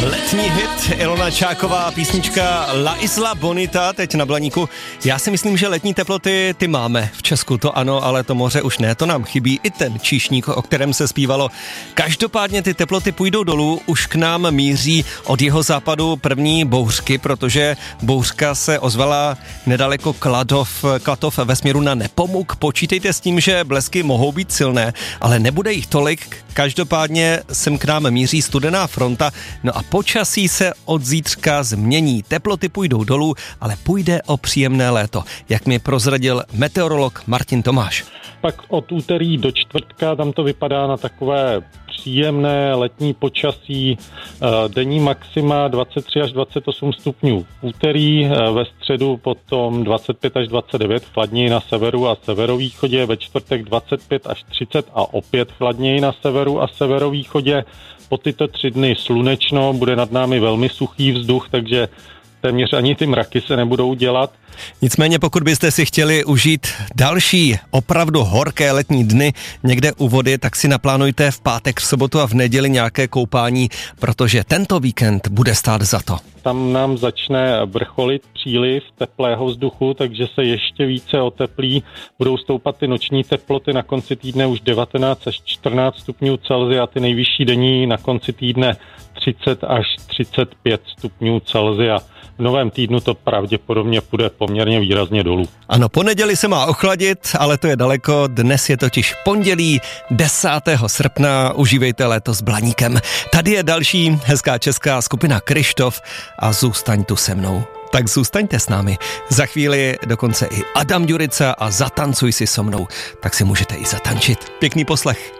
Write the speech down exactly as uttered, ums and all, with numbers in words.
Letní hit, Ilona Čáková, písnička La Isla Bonita, teď na Blaníku. Já si myslím, že letní teploty ty máme v Česku, to ano, ale to moře už ne, to nám chybí i ten číšník, o kterém se zpívalo. Každopádně ty teploty půjdou dolů, už k nám míří od jeho západu první bouřky, protože bouřka se ozvala nedaleko Kladov, Kladov ve směru na Nepomuk. Počítejte s tím, že blesky mohou být silné, ale nebude jich tolik. Každopádně sem k nám míří studená fronta, no a počasí se od zítřka změní. Teploty půjdou dolů, ale půjde o příjemné léto, jak mi prozradil meteorolog Martin Tomáš. Pak od úterý do čtvrtka tam to vypadá na takové příjemné letní počasí, denní maxima dvacet tři až dvacet osm stupňů v úterý, ve středu potom dvacet pět až dvacet devět, chladněji na severu a severovýchodě, ve čtvrtek dvacet pět až třicet a opět chladněji na severu a severovýchodě. Po tyto tři dny slunečno, bude nad námi velmi suchý vzduch, takže téměř ani ty mraky se nebudou dělat. Nicméně pokud byste si chtěli užít další opravdu horké letní dny někde u vody, tak si naplánujte v pátek, v sobotu a v neděli nějaké koupání, protože tento víkend bude stát za to. Tam nám začne vrcholit příliv teplého vzduchu, takže se ještě více oteplí. Budou stoupat ty noční teploty na konci týdne už devatenáct až čtrnáct stupňů Celsia, ty nejvyšší denní na konci týdne třicet až třicet pět stupňů Celsia. V novém týdnu to pravděpodobně půjde poměrně výrazně dolů. Ano, po neděli se má ochladit, ale to je daleko. Dnes je totiž pondělí desátého srpna. Užívejte léto s Blaníkem. Tady je další hezká česká skupina Kryštof a zůstaň tu se mnou. Tak zůstaňte s námi. Za chvíli dokonce i Adam Ďurica a Zatancuj si so mnou. Tak si můžete i zatančit. Pěkný poslech.